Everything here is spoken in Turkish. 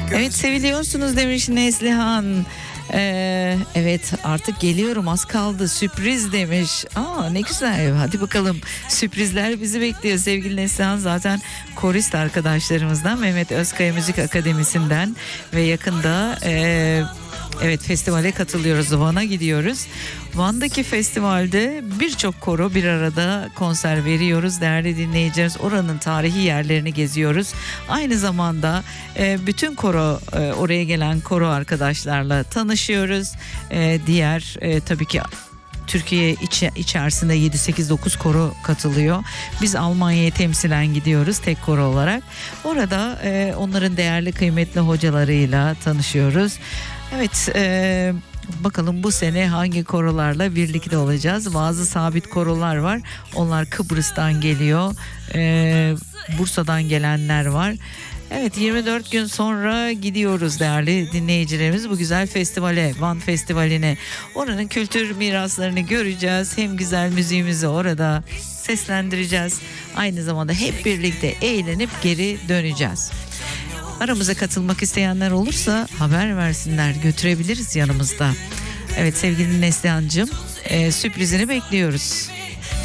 Evet, seviliyorsunuz demiş Neslihan. Evet, artık geliyorum, az kaldı, sürpriz demiş. Ne güzel, hadi bakalım, sürprizler bizi bekliyor sevgili Neslihan. Zaten korist arkadaşlarımızdan, Mehmet Özkaya Müzik Akademisi'nden ve yakında evet, festivale katılıyoruz, Van'a gidiyoruz. Van'daki festivalde birçok koro bir arada konser veriyoruz değerli dinleyicilerimiz. Oranın tarihi yerlerini geziyoruz. Aynı zamanda bütün koro, oraya gelen koro arkadaşlarla tanışıyoruz. Diğer tabii ki Türkiye içerisinde 7-8-9 koro katılıyor. Biz Almanya'ya temsilen gidiyoruz tek koro olarak. Orada onların değerli kıymetli hocalarıyla tanışıyoruz. Evet, bakalım bu sene hangi korolarla birlikte olacağız. Bazı sabit korolar var. Onlar Kıbrıs'tan geliyor. Bursa'dan gelenler var. Evet, 24 gün sonra gidiyoruz değerli dinleyicilerimiz bu güzel festivale, Van Festivali'ne. Oranın kültür miraslarını göreceğiz. Hem güzel müziğimizi orada seslendireceğiz. Aynı zamanda hep birlikte eğlenip geri döneceğiz. Aramıza katılmak isteyenler olursa haber versinler, götürebiliriz yanımızda. Evet sevgili Neslihan'cığım, sürprizini bekliyoruz.